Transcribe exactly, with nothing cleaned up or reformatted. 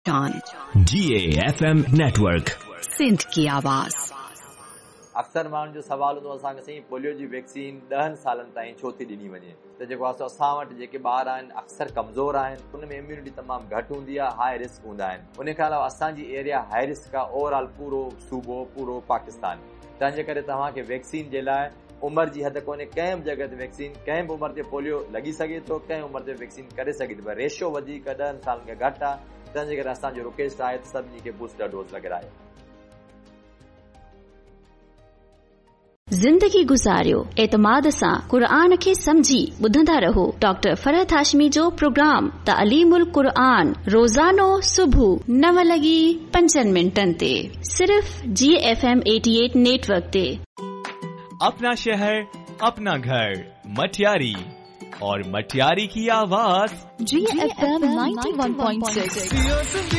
Ji A F M network Sindh की आवाज। अक्सर माण्हुनि जो सवाल हूंदो असांखे साईं पोलियो जी वैक्सीन ॾहनि सालनि ताईं छो थी ॾिनी वञे, त जेको आहे असां वटि जेके ॿार आहिनि अक्सर कमज़ोर आहिनि, उन में इम्यूनिटी तमामु घटि हूंदी आहे, हाई रिस्क हूंदा आहिनि। उन खां अलावा असांजी एरिया हाई रिस्क आहे, ओवरऑल पूरो सूबो पूरो पाकिस्तान। तंहिंजे करे तव्हांखे वैक्सीन जे लाइ उमिरि जी हद कोन्हे, कंहिं बि जॻह ते वैक्सीन कंहिं बि उमिरि ते पोलियो लॻी सघे थो, कंहिं उमिरि ते वैक्सीन करे सघे थी, पर रेशियो वधीक ॾहनि सालनि खां घटि आहे। तंहिंजे करे असांजो रिक्वेस्ट आहे त सभिनी खे बूस्टर डोज लॻारायो। ज़िंदगी गुज़ारियो एतमाद सां क़ुरान खे समझी ॿुधंदा रहो। डॉक्टर फरहत हाशमी जो प्रोग्राम तालीमुल क़ुरान रोज़ानो सुबुह नव लॻी पंजनि मिंटनि ते सिर्फ़ जी एफ एम अठासी नेटवर्क ते। अपना शहर अपना घर मटियारी और मटियारी की आवाज जी F M ninety one point six.